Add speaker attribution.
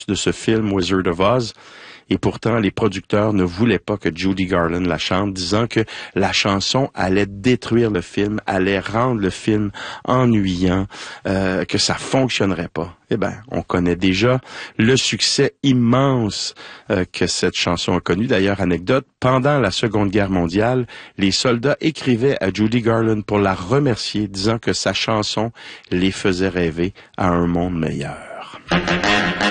Speaker 1: de ce film Wizard of Oz. Et pourtant, les producteurs ne voulaient pas que Judy Garland la chante, disant que la chanson allait détruire le film, allait rendre le film ennuyant, que ça fonctionnerait pas. Eh ben, on connaît déjà le succès immense que cette chanson a connu. D'ailleurs, anecdote, pendant la Seconde Guerre mondiale, les soldats écrivaient à Judy Garland pour la remercier, disant que sa chanson les faisait rêver à un monde meilleur.